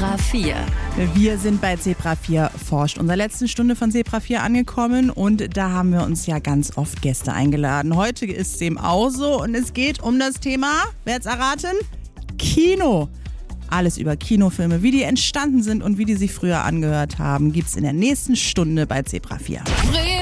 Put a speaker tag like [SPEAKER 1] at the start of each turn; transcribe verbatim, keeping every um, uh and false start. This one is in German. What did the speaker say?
[SPEAKER 1] Zebra vier.
[SPEAKER 2] Wir sind bei Zebra vier forscht, unserer letzten Stunde von Zebra vier angekommen und da haben wir uns ja ganz oft Gäste eingeladen. Heute ist dem auch so und es geht um das Thema, wer hat's erraten? Kino. Alles über Kinofilme, wie die entstanden sind und wie die sich früher angehört haben, gibt's in der nächsten Stunde bei Zebra vier.